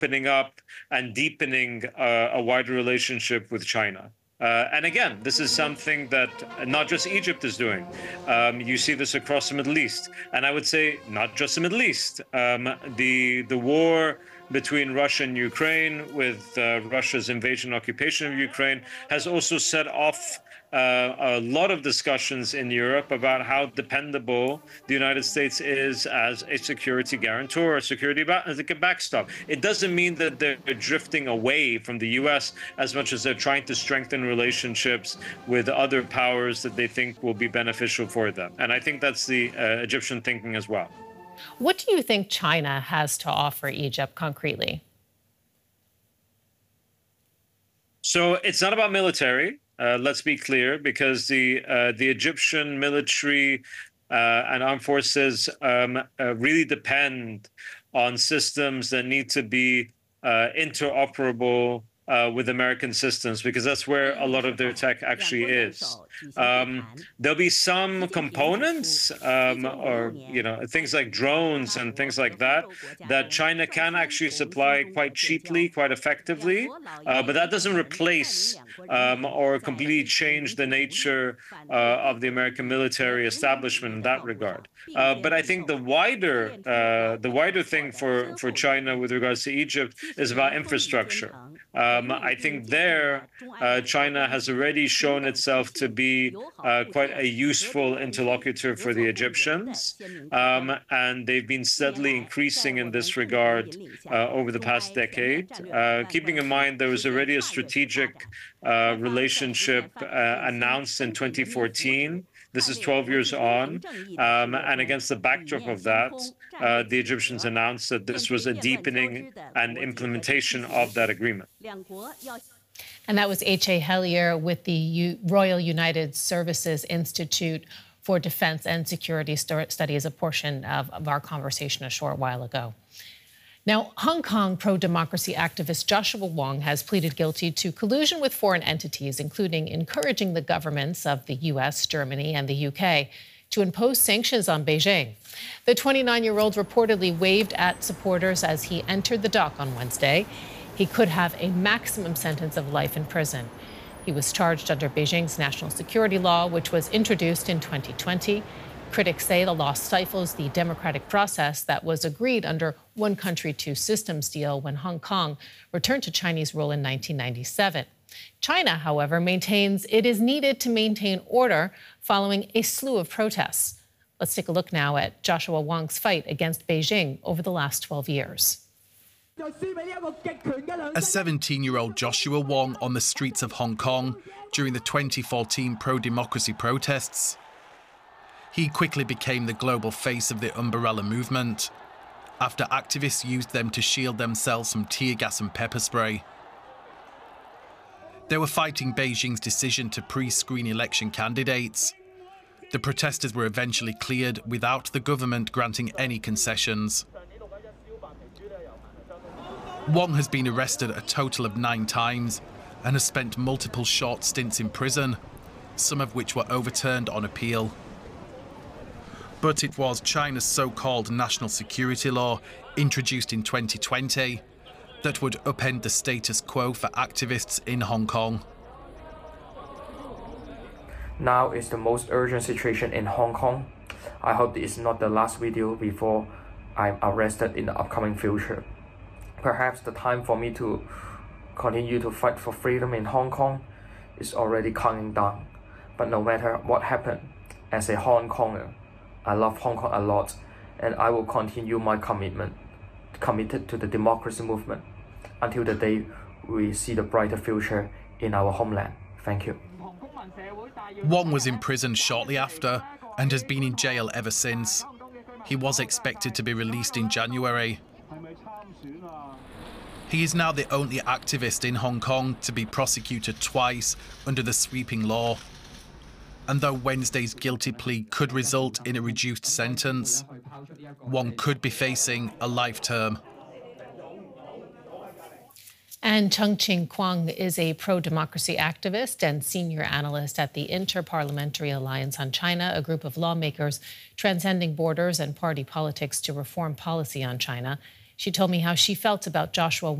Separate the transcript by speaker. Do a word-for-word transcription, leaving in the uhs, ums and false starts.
Speaker 1: opening up and deepening uh, a wider relationship with China. Uh, and again, this is something that not just Egypt is doing. Um, you see this across the Middle East. And I would say not just the Middle East. Um, the, the war between Russia and Ukraine, with uh, Russia's invasion and occupation of Ukraine, has also set off uh, a lot of discussions in Europe about how dependable the United States is as a security guarantor, a security ba- as a backstop. It doesn't mean that they're drifting away from the U S as much as they're trying to strengthen relationships with other powers that they think will be beneficial for them. And I think that's the uh, Egyptian thinking as well.
Speaker 2: What do you think China has to offer Egypt concretely?
Speaker 1: So it's not about military. Uh, let's be clear, because the uh, the Egyptian military uh, and armed forces um, uh, really depend on systems that need to be uh, interoperable uh, with American systems, because that's where a lot of their tech actually is. Um, there'll be some components um, or, you know, things like drones and things like that, that China can actually supply quite cheaply, quite effectively. Uh, but that doesn't replace um, or completely change the nature uh, of the American military establishment in that regard. Uh, but I think the wider, uh, the wider thing for, for China with regards to Egypt is about infrastructure. Um, I think there, uh, China has already shown itself to be uh, quite a useful interlocutor for the Egyptians, um, and they've been steadily increasing in this regard uh, over the past decade. Uh, keeping in mind there was already a strategic uh, relationship uh, announced in twenty fourteen. This is twelve years on, um, and against the backdrop of that, uh, the Egyptians announced that this was a deepening and implementation of that agreement.
Speaker 2: And that was H A Hellier with the U Royal United Services Institute for Defense and Security Studies, a portion of, of our conversation a short while ago. Now, Hong Kong pro-democracy activist Joshua Wong has pleaded guilty to collusion with foreign entities, including encouraging the governments of the U S, Germany, and the U K to impose sanctions on Beijing. The twenty-nine-year-old reportedly waved at supporters as he entered the dock on Wednesday. He could have a maximum sentence of life in prison. He was charged under Beijing's national security law, which was introduced in twenty twenty. Critics say the law stifles the democratic process that was agreed under one country, two systems deal when Hong Kong returned to Chinese rule in nineteen ninety-seven. China, however, maintains it is needed to maintain order following a slew of protests. Let's take a look now at Joshua Wong's fight against Beijing over the last twelve years.
Speaker 3: A seventeen-year-old Joshua Wong on the streets of Hong Kong during the twenty fourteen pro-democracy protests. He quickly became the global face of the umbrella movement after activists used them to shield themselves from tear gas and pepper spray. They were fighting Beijing's decision to pre-screen election candidates. The protesters were eventually cleared without the government granting any concessions. Wong has been arrested a total of nine times and has spent multiple short stints in prison, some of which were overturned on appeal. But it was China's so-called national security law, introduced in twenty twenty, that would upend the status quo for activists in Hong Kong.
Speaker 4: Now is the most urgent situation in Hong Kong. I hope this is not the last video before I'm arrested in the upcoming future. Perhaps the time for me to continue to fight for freedom in Hong Kong is already counting down. But no matter what happened, as a Hong Konger, I love Hong Kong a lot, and I will continue my commitment, committed to the democracy movement until the day we see the brighter future in our homeland. Thank you.
Speaker 3: Wong was imprisoned shortly after and has been in jail ever since. He was expected to be released in January. He is now the only activist in Hong Kong to be prosecuted twice under the sweeping law. And though Wednesday's guilty plea could result in a reduced sentence, Wong could be facing a life term.
Speaker 2: And Chung Ching-kwang is a pro-democracy activist and senior analyst at the Inter-Parliamentary Alliance on China, a group of lawmakers transcending borders and party politics to reform policy on China. She told me how she felt about Joshua